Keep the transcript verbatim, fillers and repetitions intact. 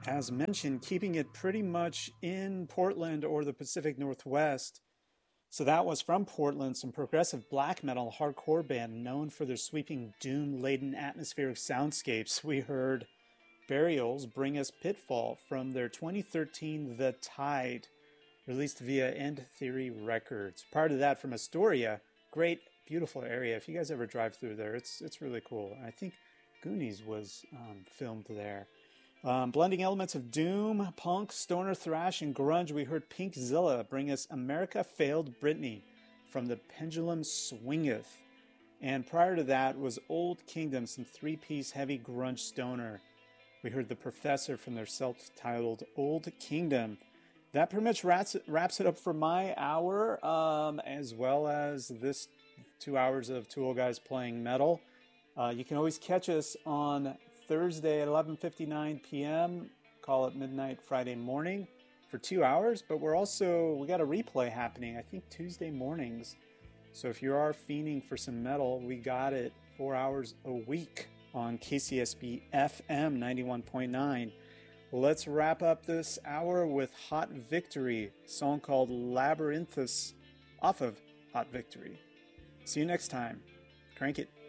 As mentioned, keeping it pretty much in Portland or the Pacific Northwest. So that was from Portland, some progressive black metal hardcore band known for their sweeping doom-laden atmospheric soundscapes. We heard Burials Bring Us Pitfall from their twenty thirteen The Tide, released via End Theory Records. Prior to that, from Astoria, great, beautiful area. If you guys ever drive through there, it's it's really cool. And I think Goonies was um, filmed there. Um, blending elements of doom, punk, stoner thrash, and grunge, we heard Pinkzilla bring us America Failed Britney from the Pendulum Swingeth. And prior to that was Old Kingdom, some three-piece heavy grunge stoner. We heard The Professor from their self-titled Old Kingdom. That pretty much wraps, wraps it up for my hour, um, as well as this two hours of two old guys playing metal. Uh, you can always catch us on Thursday at eleven fifty-nine p.m. Call it midnight Friday morning for two hours. But we're also, we got a replay happening, I think Tuesday mornings. So if you are fiending for some metal, we got it four hours a week on K C S B F M ninety-one point nine. Let's wrap up this hour with Hot Victory, a song called Labyrinthus off of Hot Victory. See you next time. Crank it.